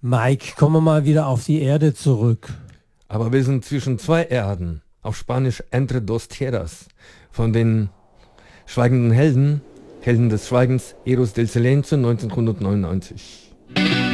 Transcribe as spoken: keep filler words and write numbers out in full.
Mike, kommen wir mal wieder auf die Erde zurück. Aber wir sind zwischen zwei Erden. Auf Spanisch Entre dos Tierras. Von den schweigenden Helden, Helden des Schweigens, Eros del Silencio neunzehnhundertneunundneunzig.